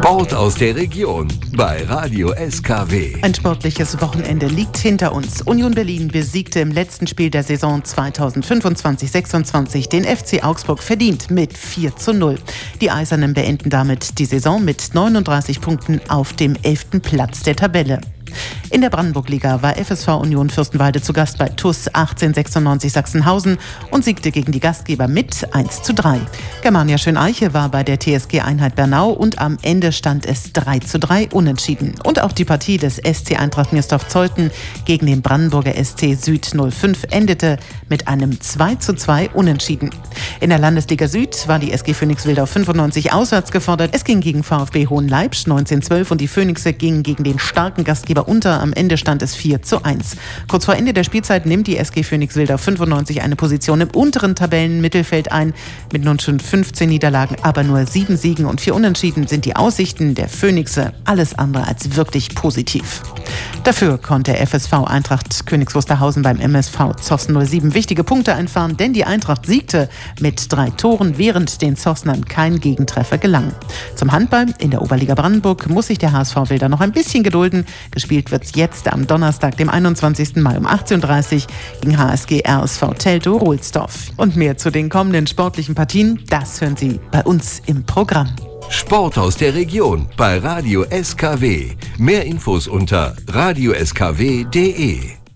Sport aus der Region bei Radio SKW. Ein sportliches Wochenende liegt hinter uns. Union Berlin besiegte im letzten Spiel der Saison 2025/26 den FC Augsburg verdient mit 4:0. Die Eisernen beenden damit die Saison mit 39 Punkten auf dem 11. Platz der Tabelle. In der Brandenburg-Liga war FSV Union Fürstenwalde zu Gast bei TuS 1896 Sachsenhausen und siegte gegen die Gastgeber mit 1:3. Germania Schöneiche war bei der TSG Einheit Bernau und am Ende stand es 3:3 unentschieden. Und auch die Partie des SC Eintracht Mirsdorf-Zeuthen gegen den Brandenburger SC Süd 05 endete mit einem 2:2 unentschieden. In der Landesliga Süd war die SG Phoenix Wildau 95 auswärts gefordert. Es ging gegen VfB Hohenleipzig 19:12 und die Phoenixer gingen gegen den starken Gastgeber unter. Am Ende stand es 4:1. Kurz vor Ende der Spielzeit nimmt die SG Phoenix Wildau 95 eine Position im unteren Tabellenmittelfeld ein. Mit nun schon 15 Niederlagen, aber nur 7 Siegen und 4 Unentschieden sind die Aussichten der Phoenixer alles andere als wirklich positiv. Dafür konnte FSV Eintracht Königs Wusterhausen beim MSV Zossen 07 wichtige Punkte einfahren, denn die Eintracht siegte mit 3 Toren, während den Zossnern kein Gegentreffer gelang. Zum Handball in der Oberliga Brandenburg muss sich der HSV Wilder noch ein bisschen gedulden. Gespielt wird es jetzt am Donnerstag, dem 21. Mai um 18:30 Uhr gegen HSG RSV Teltow-Rohlsdorf. Und mehr zu den kommenden sportlichen Partien, das hören Sie bei uns im Programm. Sport aus der Region bei Radio SKW. Mehr Infos unter radioskw.de.